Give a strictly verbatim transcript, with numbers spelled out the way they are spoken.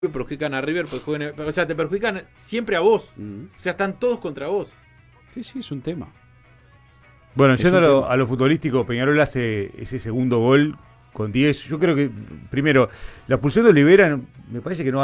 perjudican a River, perjudican, o sea, te perjudican siempre a vos. Mm. O sea, están todos contra vos. Sí, sí, es un tema. Bueno, yendo a lo, a lo futbolístico, Peñarol hace ese segundo gol con diez. Yo creo que, primero, la expulsión de Olivera me parece que no